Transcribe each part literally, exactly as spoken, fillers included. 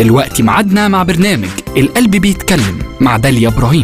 دلوقتي معادنا مع برنامج القلب بيتكلم مع داليا إبراهيم.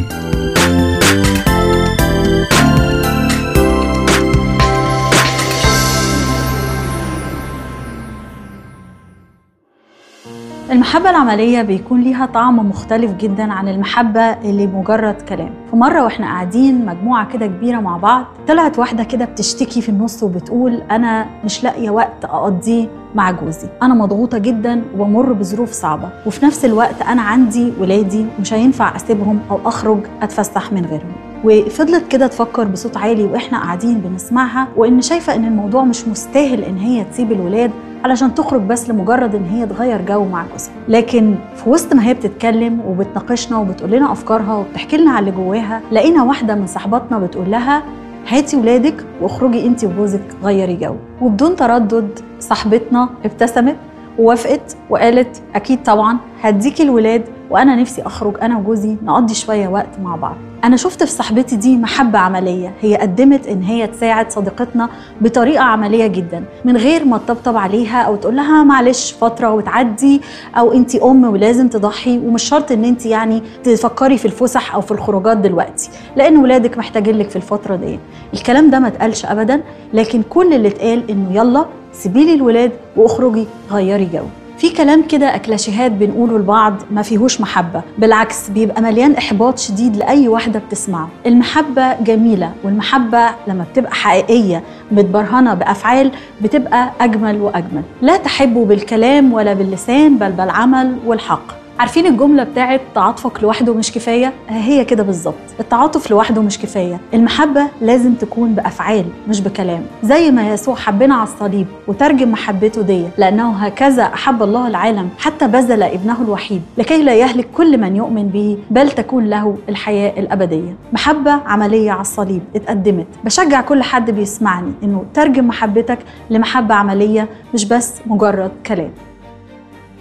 المحبة العملية بيكون ليها طعم مختلف جدا عن المحبة اللي مجرد كلام. فمرة واحنا قاعدين مجموعة كده كبيرة مع بعض، طلعت واحدة كده بتشتكي في النص وبتقول أنا مش لاقية وقت أقضيه مع جوزي، أنا مضغوطة جدا وبمر بظروف صعبة، وفي نفس الوقت أنا عندي ولادي مش هينفع أسيبهم أو أخرج أتفسح من غيرهم. وفضلت كده تفكر بصوت عالي واحنا قاعدين بنسمعها، وإن شايفة إن الموضوع مش مستاهل إن هي تسيب الولاد علشان تخرج بس لمجرد ان هي تغير جو مع جوزها. لكن في وسط ما هي بتتكلم وبتناقشنا وبتقول لنا افكارها وبتحكي لنا على اللي جواها، لقينا واحده من صاحباتنا بتقول لها هاتي ولادك واخرجي انت وجوزك غيري جو. وبدون تردد صاحبتنا ابتسمت ووافقت وقالت اكيد طبعا هديكي الولاد، وانا نفسي اخرج انا وجوزي نقضي شويه وقت مع بعض. انا شفت في صاحبتي دي محبه عمليه، هي قدمت ان هي تساعد صديقتنا بطريقه عمليه جدا من غير ما تطبطب عليها او تقول لها معلش فتره وتعدي، او انت ام ولازم تضحي ومش شرط ان انت يعني تفكري في الفسح او في الخروجات دلوقتي لان ولادك محتاجين لك في الفتره دي. الكلام ده ما اتقالش ابدا، لكن كل اللي اتقال انه يلا سيبيلي الولاد واخرجي غيري جو. في كلام كده أكلاشيهات بنقوله لبعض ما فيهوش محبة، بالعكس بيبقى مليان إحباط شديد لأي واحدة بتسمعه. المحبة جميلة، والمحبة لما بتبقى حقيقية متبرهنة بأفعال بتبقى أجمل وأجمل. لا تحبوا بالكلام ولا باللسان بل بالعمل والحق. عارفين الجملة بتاعت تعاطفك لوحده مش كفاية؟ هي كده بالظبط، التعاطف لوحده مش كفاية، المحبة لازم تكون بأفعال مش بكلام. زي ما يسوع حبنا على الصليب وترجم محبته دي، لأنه هكذا أحب الله العالم حتى بذل ابنه الوحيد لكي لا يهلك كل من يؤمن به بل تكون له الحياة الأبدية. محبة عملية على الصليب اتقدمت. بشجع كل حد بيسمعني إنه ترجم محبتك لمحبة عملية مش بس مجرد كلام.